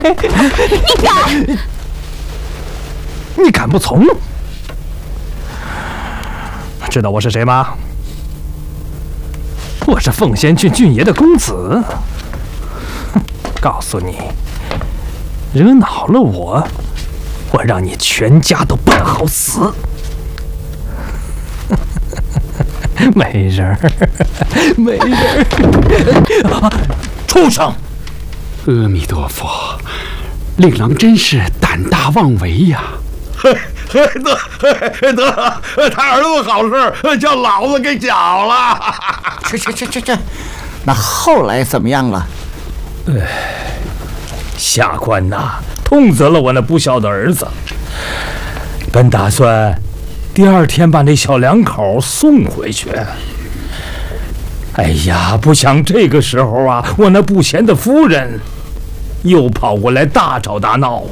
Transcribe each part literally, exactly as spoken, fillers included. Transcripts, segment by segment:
你敢？ 你敢不从？知道我是谁吗？我是凤仙郡郡爷的公子。告诉你，惹恼了我，我让你全家都办好死。美人儿，美人儿，畜生！ 阿弥陀佛，令郎真是胆大妄为呀！ 得得，他儿子好事叫老子给搅了。 这这这这这，那后来怎么样了？ 呃，下官呐，痛责了我那不孝的儿子。本打算第二天把那小两口送回去。哎呀，不想这个时候啊，我那不贤的夫人又跑过来大吵大闹。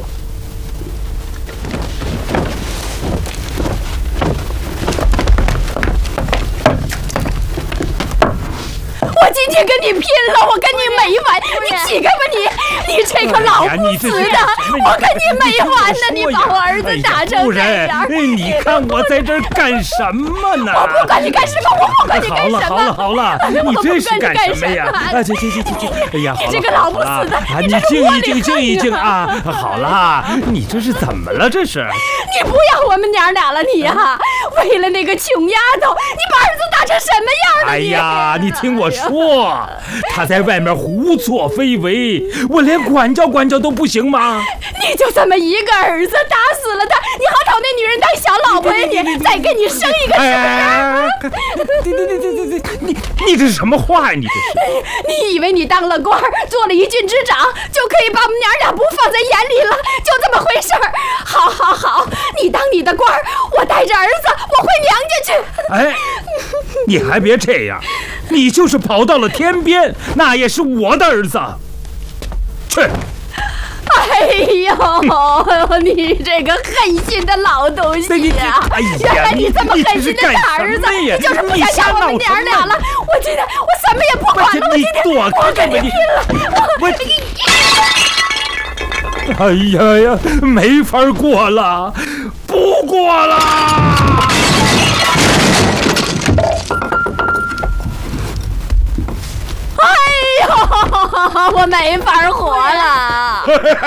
我今天跟你拼了，我跟你没完！你起开吧你！你这个老不死的，我跟你没完呢！你把我儿子打成这样， 你看我在这儿干什么呢？ 我不管你干什么，我不管你干什么！ 好了好了好了，你这是干什么呀？啊，行行行行行，哎呀， 你这个老不死的， 你静一静静一静啊！好了，你这是怎么了？这是？ 你不要我们娘俩了，你呀！为了那个穷丫头，你把儿子打成什么样了？ 哎呀，你听我说，他在外面胡作非为，我连管教管教都不行吗？ 你就这么一个儿子，打死了他，你好找那女人当小老婆呀？你再给你生一个是不是？ 对对对对对对，你你这是什么话呀？你这是？ 你以为你当了官，做了一郡之长，就可以把我们娘俩不放在眼里了？就这么回事儿？好好好，你当你的官，我带着儿子，我回娘家去。 哎，你还别这样，你就是跑到了天边，那也是我的儿子。去。 哎呦，你这个狠心的老东西呀！原来你这么狠心的打儿子，你就是不想要我们娘俩了。我今天我什么也不管了，我今天我跟你拼了！我哎呀呀，没法过了，不过了！ 哎呦，我没法活了！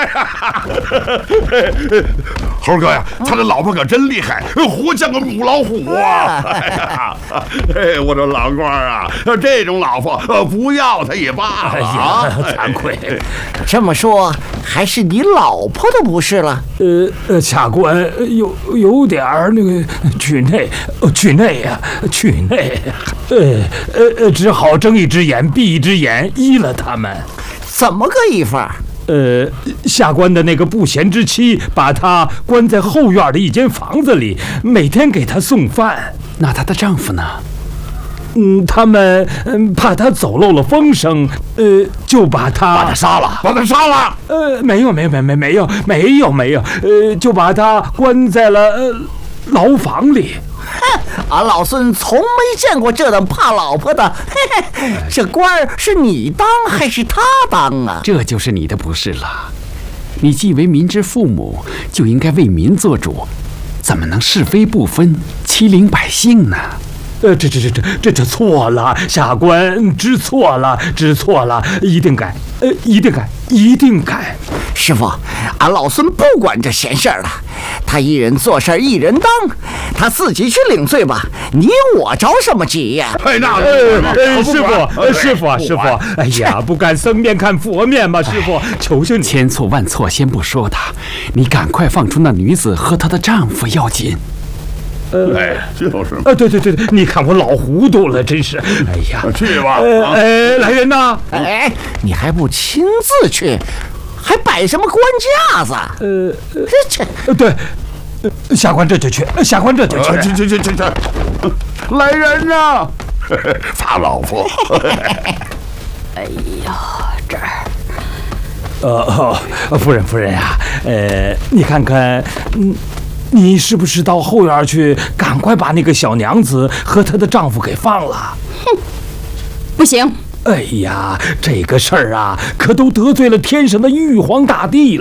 猴哥呀，他这老婆可真厉害，活像个母老虎啊！哎，我这老官啊，这种老婆不要他也罢了啊！ 惭愧， 这么说还是你老婆的不是了？ 呃呃，下官有有点儿那个惧内，惧内呀，惧内，呃呃呃，只好睁一只眼闭一只眼，依了他们。 怎么个依法？ 呃，下官的那个不贤之妻把她关在后院的一间房子里，每天给她送饭。 那她的丈夫呢？ 嗯，他们嗯怕她走漏了风声，呃，就把她把她杀了，把她杀了。 呃，没有，没有，没没没有，没有，没有，呃，就把她关在了呃牢房里。 哼，俺老孙从没见过这等怕老婆的。嘿嘿，这官儿是你当还是他当啊？ 这就是你的不是了。你既为民之父母，就应该为民做主，怎么能是非不分，欺凌百姓呢？ 呃，这这这这这这错了，下官知错了，知错了，一定改，呃，一定改，一定改。 师傅，俺老孙不管这闲事儿了，他一人做事一人当，他自己去领罪吧，你我着什么急呀？ 哎，那呃，师傅，师傅啊，师傅，哎呀，不敢僧面看佛面嘛，师傅，求求你， 千错万错先不说他，你赶快放出那女子和她的丈夫要紧。 呃， 哎，就是呃，对对对对，你看我老糊涂了，真是，哎呀， 去吧， 呃，哎，来人呐！ 哎，你还不亲自去，还摆什么官架子？ 呃， 这这，对，下官这就去，下官这就去， 去去去去去，来人呐！罚老婆！ 哎呀，这儿， 呃，哦，夫人夫人呀，呃，你看看，嗯。你是不是到后院去，赶快把那个小娘子和她的丈夫给放了？ 哼，不行！ 哎呀，这个事儿啊，可都得罪了天上的玉皇大帝了。